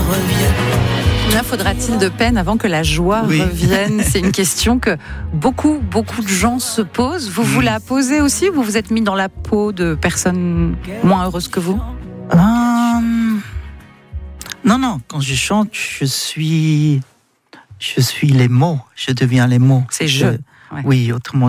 revienne. Combien faudra-t-il de peine avant que la joie revienne ? C'est une question que beaucoup de gens se posent. Vous vous la posez aussi ? Vous vous êtes mis dans la peau de personnes moins heureuses que vous ? Non, quand je chante, je suis les mots, je deviens les mots. C'est je. Oui, autrement